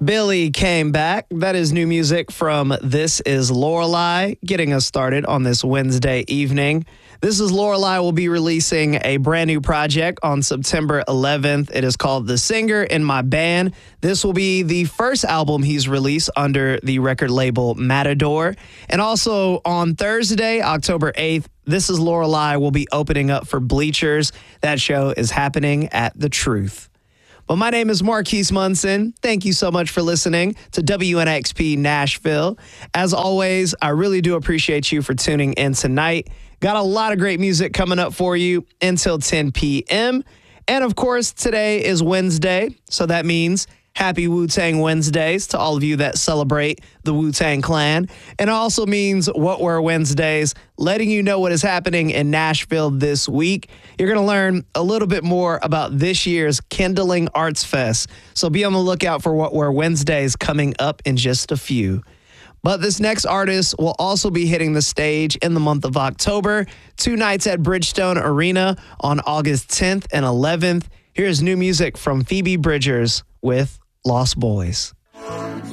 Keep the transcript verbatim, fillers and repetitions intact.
Billy came back. That is new music from This Is Lorelei, getting us started on this Wednesday evening. This Is Lorelei will be releasing a brand new project on September eleventh. It is called The Singer in My Band. This will be the first album he's released under the record label Matador. And also on Thursday, October eighth, This Is Lorelei will be opening up for Bleachers. That show is happening at The Truth. But my name is Marquise Munson. Thank you so much for listening to W N X P Nashville. As always, I really do appreciate you for tuning in tonight. Got a lot of great music coming up for you until ten p.m. And of course, today is Wednesday, so that means happy Wu-Tang Wednesdays to all of you that celebrate the Wu-Tang Clan. And it also means What Were Wednesdays, letting you know what is happening in Nashville this week. You're going to learn a little bit more about this year's Kindling Arts Fest. So be on the lookout for What Were Wednesdays coming up in just a few. But this next artist will also be hitting the stage in the month of October. Two nights at Bridgestone Arena on August tenth and eleventh. Here's new music from Phoebe Bridgers with Lost Boys.